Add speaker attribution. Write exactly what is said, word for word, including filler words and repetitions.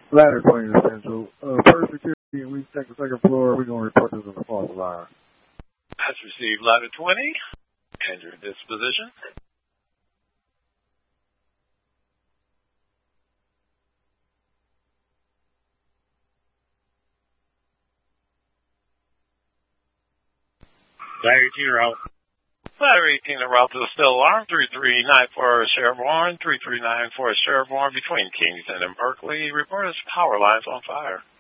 Speaker 1: Ladder twenty Central. Uh, first security, we take the second floor. We're going to report this as a false alarm.
Speaker 2: Has received ladder twenty. And your disposition.
Speaker 3: Ladder eighteen route.
Speaker 2: Ladder eighteen, the route to the still alarm. three three nine for Sheriff Warren. three three nine for Sheriff Warren between Kingston and Berkeley. Report is power lines on fire.